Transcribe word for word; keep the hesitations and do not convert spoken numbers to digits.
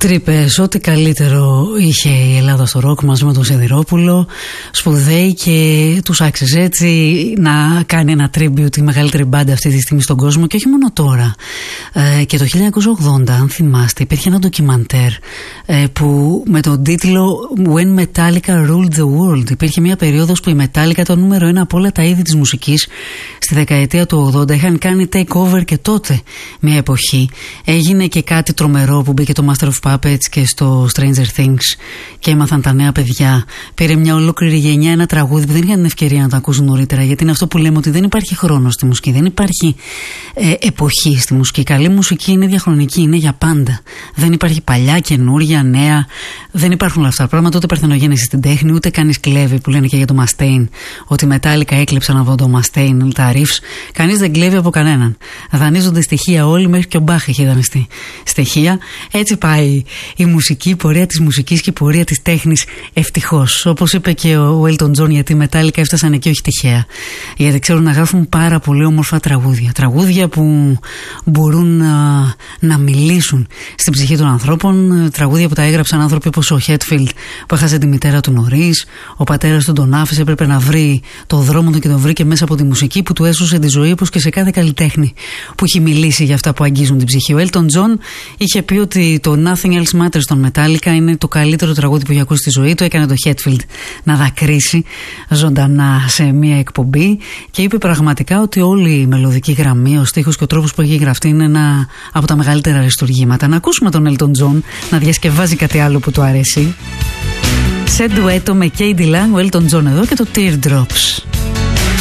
Τρύπες, ό,τι καλύτερο είχε η Ελλάδα στο ροκ μαζί με τον Σιδηρόπουλο, σπουδαίοι, και τους άξιζε έτσι να κάνει ένα tribute η μεγαλύτερη μπάντα αυτή τη στιγμή στον κόσμο, και όχι μόνο τώρα. Ε, και το χίλια εννιακόσια ογδόντα, αν θυμάστε, υπήρχε ένα ντοκιμαντέρ ε, που με τον τίτλο When Metallica Ruled the World. Υπήρχε μια περίοδος που η Metallica ήταν νούμερο ένα από όλα τα είδη της μουσικής στη δεκαετία του ογδόντα. Είχαν κάνει takeover και τότε μια εποχή. Έγινε και κάτι τρομερό που μπήκε το Master of Puppets και στο Stranger Things και έμαθαν τα νέα παιδιά. Πήρε μια ολόκληρη γενιά ένα τραγούδι που δεν είχαν την ευκαιρία να το ακούσουν νωρίτερα, γιατί είναι αυτό που λέμε, ότι δεν υπάρχει χρόνο στη μουσική, δεν υπάρχει ε, εποχή στη μουσική. Καλή μουσική είναι διαχρονική, είναι για πάντα. Δεν υπάρχει παλιά, καινούρια, νέα. Δεν υπάρχουν όλα αυτά τα πράγματα, ούτε παρθενογέννηση στην τέχνη, ούτε κανείς κλέβει, που λένε και για το Mustaine, ότι Metallica έκλεψαν από το Mustaine τα riffs. Κανείς δεν κλέβει από κανέναν. Δανείζονται στοιχεία όλοι, μέχρι και ο Μπάχ έχει δανειστεί στοιχεία. Έτσι πάει η μουσική, η πορεία της μουσικής και η πορεία της τέχνης, ευτυχώς. Όπως είπε και ο Elton John, γιατί οι Metallica έφτασαν εκεί όχι τυχαία. Γιατί ξέρουν να γράφουν πάρα πολύ όμορφα τραγούδια. Τραγούδια που μπορούν να, να μιλήσουν στην ψυχή των ανθρώπων. Τραγούδια που τα έγραψαν άνθρωποι όπως ο Hetfield, που έχασε τη μητέρα του νωρίς. Ο πατέρας του τον άφησε, έπρεπε να βρει το δρόμο του και τον βρήκε μέσα από τη μουσική που του έσωσε τη ζωή, όπως και σε κάθε καλλιτέχνη που έχει μιλήσει για αυτά που αγγίζουν την ψυχή. Ο Elton John είχε πει ότι το Nothing Else Matters των Metallica είναι το καλύτερο τραγούδι που έχει ακούσει στη ζωή του. Έκανε το Hetfield να δακρύσει ζωντανά σε μια εκπομπή και είπε πραγματικά ότι όλη η μελωδική γραμμή, ο στίχος και ο τρόπος που έχει γραφτεί είναι ένα από τα μεγαλύτερα αριστουργήματα. Να ακούσουμε τον Elton John να διασκευάζει κάτι άλλο που του αρέσει. Σε ντουέτο με Katie Lang, ο Elton John εδώ και το Teardrops.